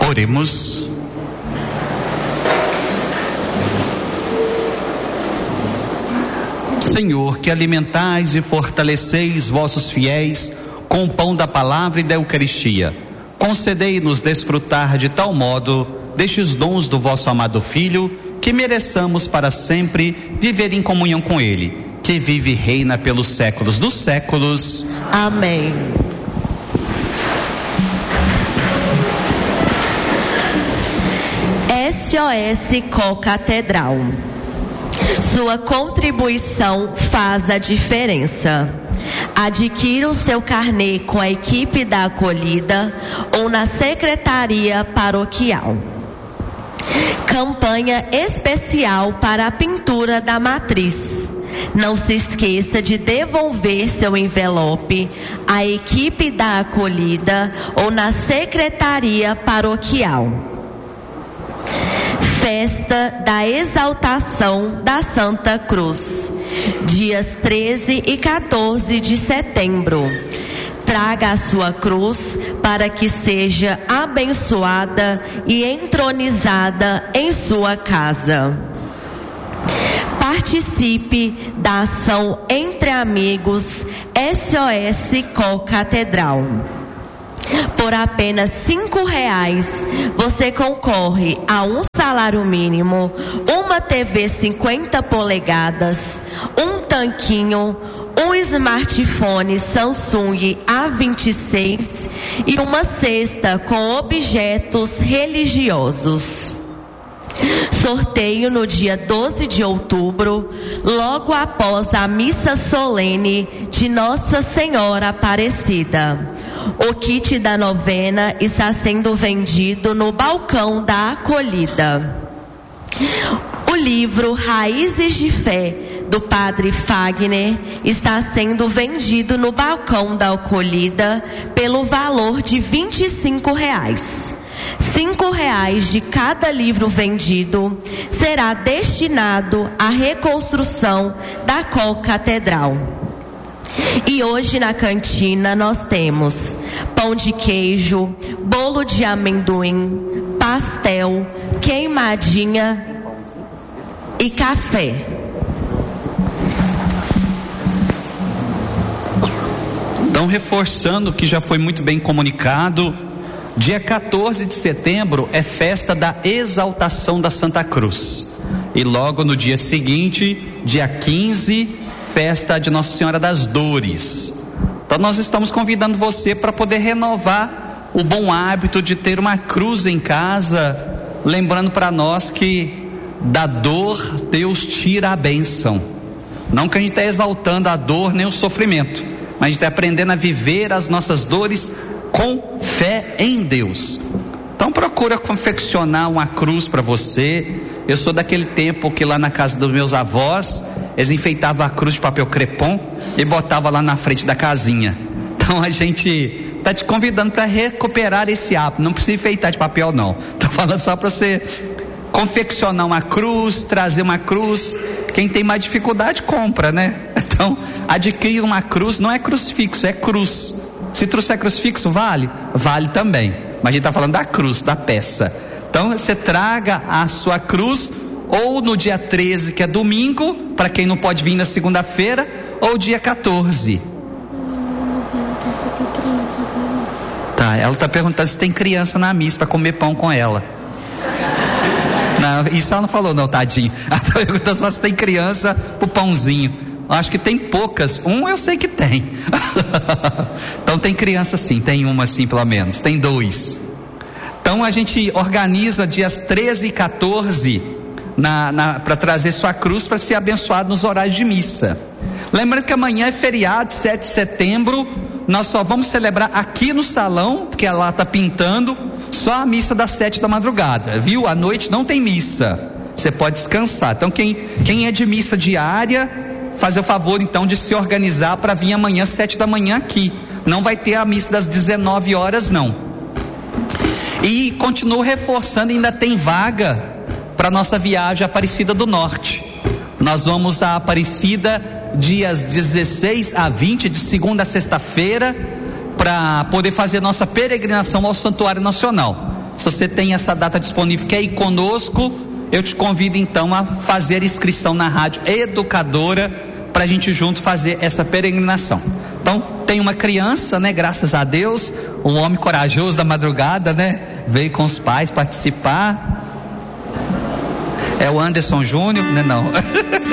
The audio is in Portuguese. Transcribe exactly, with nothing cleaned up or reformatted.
Oremos. Senhor, que alimentais e fortaleceis vossos fiéis com o pão da palavra e da Eucaristia, concedei-nos desfrutar de tal modo destes dons do vosso amado Filho, que mereçamos para sempre viver em comunhão com Ele, que vive e reina pelos séculos dos séculos. Amém. S O S Co-Catedral. Sua contribuição faz a diferença. Adquira o seu carnê com a equipe da acolhida ou na secretaria paroquial. Campanha especial para a pintura da matriz. Não se esqueça de devolver seu envelope à equipe da acolhida ou na secretaria paroquial. Festa da Exaltação da Santa Cruz, dias treze e quatorze de setembro. Traga a sua cruz para que seja abençoada e entronizada em sua casa. Participe da ação Entre Amigos S O S Co-Catedral. Por apenas cinco reais, você concorre a um salário mínimo, uma T V cinquenta polegadas, um tanquinho, um smartphone Samsung A vinte e seis e uma cesta com objetos religiosos. Sorteio no dia doze de outubro, logo após a missa solene de Nossa Senhora Aparecida. O kit da novena está sendo vendido no balcão da acolhida. O livro Raízes de Fé, do Padre Fagner, está sendo vendido no balcão da acolhida pelo valor de vinte e cinco reais. Cinco reais de cada livro vendido será destinado à reconstrução da Co-Catedral. E hoje na cantina nós temos pão de queijo, bolo de amendoim, pastel, queimadinha e café. Então, reforçando o que já foi muito bem comunicado, dia quatorze de setembro é festa da Exaltação da Santa Cruz. E logo no dia seguinte, dia quinze, festa de Nossa Senhora das Dores. Então nós estamos convidando você para poder renovar o bom hábito de ter uma cruz em casa, lembrando para nós que da dor Deus tira a bênção. Não que a gente está exaltando a dor nem o sofrimento, mas a gente está aprendendo a viver as nossas dores com fé em Deus. Então procura confeccionar uma cruz para você. Eu sou daquele tempo que lá na casa dos meus avós eles enfeitavam a cruz de papel crepom e botavam lá na frente da casinha. Então a gente está te convidando para recuperar esse hábito. Não precisa enfeitar de papel não, estou falando só para você confeccionar uma cruz, trazer uma cruz. Quem tem mais dificuldade compra, né? Então adquirir uma cruz, não é crucifixo, é cruz. Se trouxer crucifixo, vale? Vale também, mas a gente está falando da cruz, da peça. Então você traga a sua cruz, ou no dia treze, que é domingo, para quem não pode vir na segunda-feira, ou dia quatorze. Tá, ela está perguntando se tem criança na missa para comer pão com ela. Não, isso ela não falou não, tadinho. Ela está perguntando só se tem criança pro pãozinho. Acho que tem poucas. Um eu sei que tem. Então tem criança sim, tem uma sim pelo menos, tem dois. Então a gente organiza dias treze e quatorze na, na, para trazer sua cruz para ser abençoado nos horários de missa. Lembrando que amanhã é feriado, sete de setembro, nós só vamos celebrar aqui no salão, porque ela está pintando, só a missa das sete da madrugada, viu? À noite não tem missa, você pode descansar. Então quem, quem é de missa diária, fazer o favor então de se organizar para vir amanhã sete da manhã aqui. Não vai ter a missa das dezenove horas não. E continuo reforçando, ainda tem vaga para nossa viagem à Aparecida do Norte. Nós vamos à Aparecida dias dezesseis a vinte, de segunda a sexta-feira, para poder fazer nossa peregrinação ao Santuário Nacional. Se você tem essa data disponível, quer ir conosco, eu te convido então a fazer inscrição na Rádio Educadora, para a gente junto fazer essa peregrinação. Então, tem uma criança, né? Graças a Deus, um homem corajoso da madrugada, né? Veio com os pais participar. É o Anderson Júnior, né? Não.